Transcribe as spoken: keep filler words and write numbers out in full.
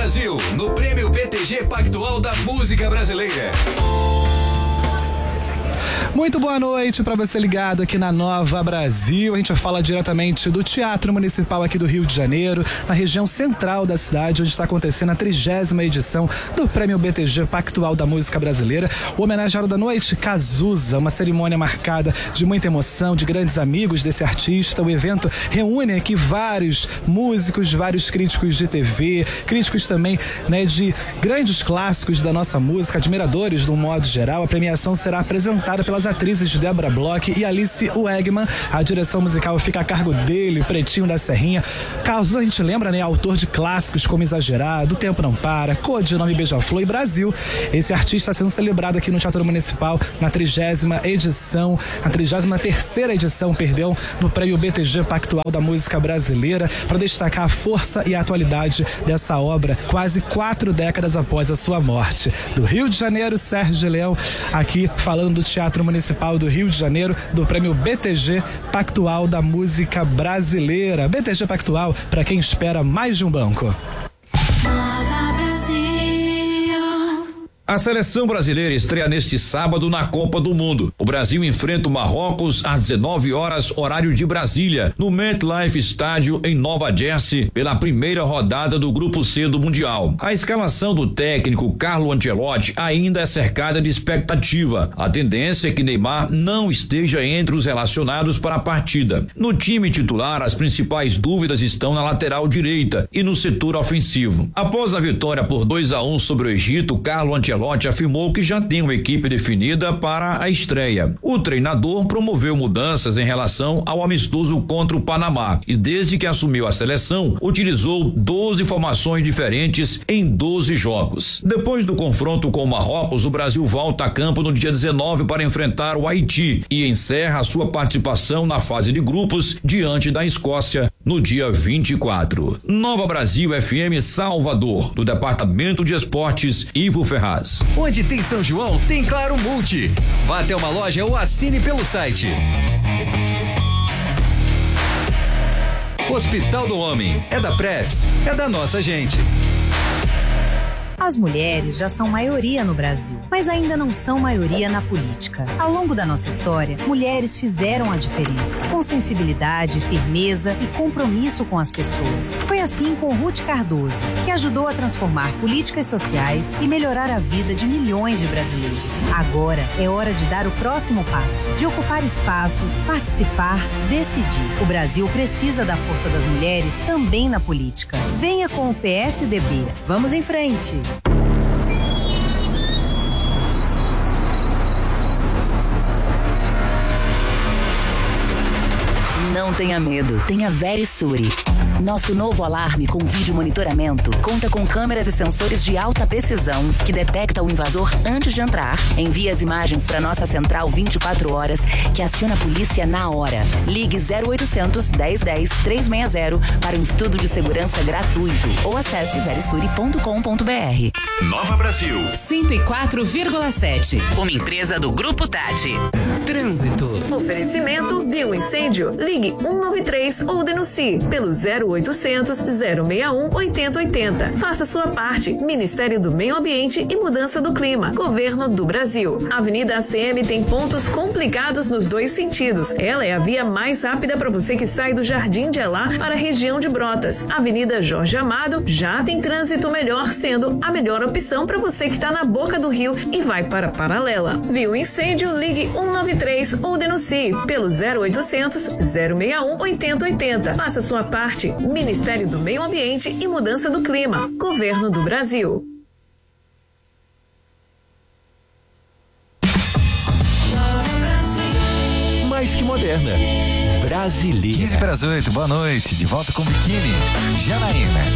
Brasil, no Prêmio B T G Pactual da Música Brasileira. Muito boa noite para você ligado aqui na Nova Brasil. A gente fala diretamente do Teatro Municipal aqui do Rio de Janeiro, na região central da cidade, onde está acontecendo a trigésima edição do Prêmio B T G Pactual da Música Brasileira. O homenageado da noite, Cazuza, uma cerimônia marcada de muita emoção, de grandes amigos desse artista. O evento reúne aqui vários músicos, vários críticos de T V, críticos também, né, de grandes clássicos da nossa música, admiradores de um modo geral. A premiação será apresentada pelas atrizes Débora Bloch e Alice Wegman. A direção musical fica a cargo dele, Pretinho da Serrinha. Caso a gente lembra, né, autor de clássicos como Exagerado, O Tempo Não Para, Codinome Beija-Flor e Brasil. Esse artista está sendo celebrado aqui no Teatro Municipal na trigésima edição, na trigésima terceira edição, perdão, no Prêmio B T G Pactual da Música Brasileira, para destacar a força e a atualidade dessa obra, quase quatro décadas após a sua morte. Do Rio de Janeiro, Sérgio Leão, aqui falando do Teatro Municipal do Rio de Janeiro, do Prêmio B T G Pactual da Música Brasileira. B T G Pactual, para quem espera mais de um banco. A seleção brasileira estreia neste sábado na Copa do Mundo. O Brasil enfrenta o Marrocos às dezenove horas, horário de Brasília, no MetLife Stadium em Nova Jersey, pela primeira rodada do Grupo C do Mundial. A escalação do técnico Carlo Ancelotti ainda é cercada de expectativa. A tendência é que Neymar não esteja entre os relacionados para a partida. No time titular, as principais dúvidas estão na lateral direita e no setor ofensivo. Após a vitória por dois a um sobre o Egito, Carlo Ancelotti afirmou que já tem uma equipe definida para a estreia. O treinador promoveu mudanças em relação ao amistoso contra o Panamá e, desde que assumiu a seleção, utilizou doze formações diferentes em doze jogos. Depois do confronto com o Marrocos, o Brasil volta a campo no dia dezenove para enfrentar o Haiti e encerra a sua participação na fase de grupos diante da Escócia no dia vinte e quatro. Nova Brasil F M Salvador, do Departamento de Esportes, Ivo Ferraz. Onde tem São João, tem Claro Multi. Vá até uma loja ou assine pelo site. Hospital do Homem, é da Prefs, é da nossa gente. As mulheres já são maioria no Brasil, mas ainda não são maioria na política. Ao longo da nossa história, mulheres fizeram a diferença, com sensibilidade, firmeza e compromisso com as pessoas. Foi assim com Ruth Cardoso, que ajudou a transformar políticas sociais e melhorar a vida de milhões de brasileiros. Agora é hora de dar o próximo passo, de ocupar espaços, participar, decidir. O Brasil precisa da força das mulheres também na política. Venha com o P S D B. Vamos em frente! Não tenha medo, tenha Verisure. Nosso novo alarme com vídeo monitoramento conta com câmeras e sensores de alta precisão que detecta o invasor antes de entrar, envia as imagens para nossa central vinte e quatro horas, que aciona a polícia na hora. Ligue zero oitocentos, dez dez, trezentos e sessenta para um estudo de segurança gratuito ou acesse verisure ponto com ponto br. Nova Brasil cento e quatro vírgula sete. Uma empresa do Grupo Tati. Trânsito. Oferecimento, viu incêndio? Ligue um nove três ou denuncie pelo zero oitocentos, zero seis um, oitenta oitenta. Faça sua parte. Ministério do Meio Ambiente e Mudança do Clima. Governo do Brasil. A Avenida A C M tem pontos complicados nos dois sentidos. Ela é a via mais rápida para você que sai do Jardim de Elá para a região de Brotas. Avenida Jorge Amado já tem trânsito melhor, sendo a melhor opção para você que está na boca do rio e vai para a Paralela. Viu incêndio? Ligue um nove três ou denuncie pelo zero oitocentos, zero seis um, oitenta oitenta. Faça sua parte. Ministério do Meio Ambiente e Mudança do Clima. Governo do Brasil. Mais que moderna. Brasileira. quinze para as oito, boa noite. De volta com Biquíni. Janaína.